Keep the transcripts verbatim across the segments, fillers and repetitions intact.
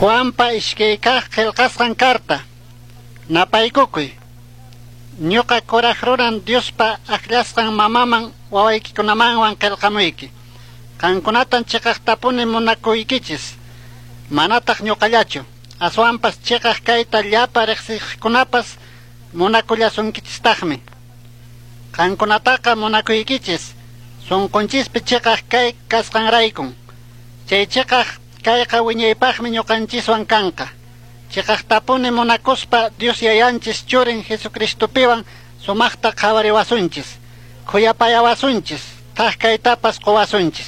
Juanpa ishkayqa qillqasqan karta. Napaykukuy. Ñuqa kuraq ruran Diospa aklasqan mamaman wawaykikunamanwan qillqamuyki. Qankunatan chiqaqtapuni munakuykichis. Manataq ñuqallachu. Aswanpas chiqaq kayta llapa riqsiqkunapas munakullasunkichistaqmi. Qankunataqa munakuykichis. Sunqunchispi chiqaq kay kasqanraykun. Chay chiqaq kayqa wiñaypaqmi ñuqanchiswan kanqa. Chiqaqtapuni munakuspa Dios yayanchis churin Jesucristopiwan sumaqta qhawariwasunchis. Khuyapayawasunchis. Taq kaytapas quwasunchis.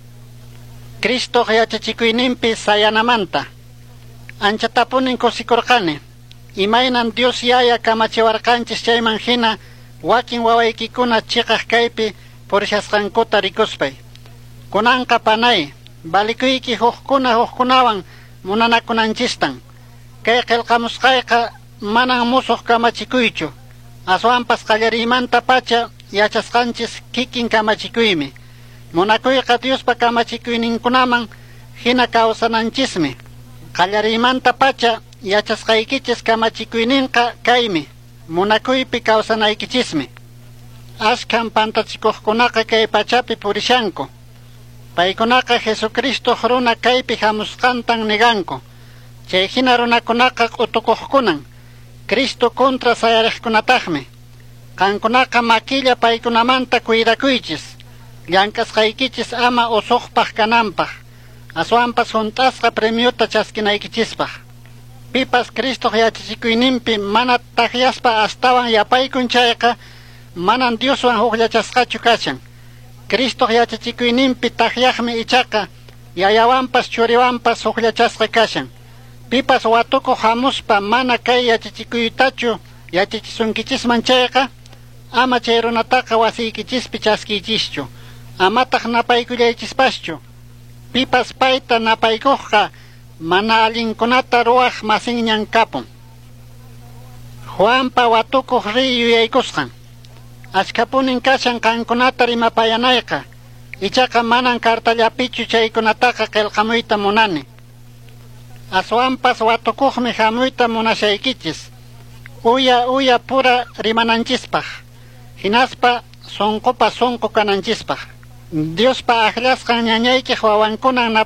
Cristo yachachikuyninpi sayanamanta. Anchatapunin kusikurqani. Imaynan Dios yaya kamachiwarqanchis chayman hina wakin wawaykikuna chiqaq kaypi purishasqankuta rikuspay. Kunanqa panay, balikuyki huqkuna huqkunawan munanakunanchistan. Kay qillqamusqayqa manan musuq kamachikuychu. Aswanpas qallarimanta pacha yachasqanchis kikin kamachikuymi. Munakuyqa Diospa kamachikuyninkunaman hina kawsananchismi. Qallarimanta pacha yachasqaykichis kamachikuyninqa kaymi. Munakuypi kawsanaykichismi. Ashkan pantachikuqkunaqa kay pachapi purishanku. Paykunaqa Jesucristo runa kaypi hamusqantan niganku. Chay hina runakunaqa utukuqkunan. Cristo kontra sayariqkunataqmi. Qankunaqa makilla paykunamanta cuidakuychis. Llank'asqaykichis ama usuqpaq kananpaq. Aswanpas juntasqa premiuta chaskinaykichispaq. Pipas Cristo yachachikuyninpi mana taqyaspa astawan yapaykun chayqa manan Dioswan huqllachasqachu kashan. Cristo yachachikuyninpi taqyaqmi ichaqa yayawanpas churiwanpas huqllachasqa kashan. Pipas watuku hamuspa mana kay yachachikuytachu yachachisunkichis chayqa ama chay runataqa wasiykichispi chaskiychischu. Amataq napaykullaychispaschu. Pipas payta napaykuqqa mana allinkunata ruwaq masinñan kapun. Juanpa watukuq riy yuyaykusqan. Ashkapunin kashan qankunata rimapayanayqa. Ichaqa manan kartallapichu chaykunataqa qillqamuyta munani. Aswanpas watukuqmi hamuyta munashaykichis. Uya uya pura rimananchispaq. Hinaspa sunqupa sunqu kananchispaq. Diospa aklasqan ñañaykiq wawankunan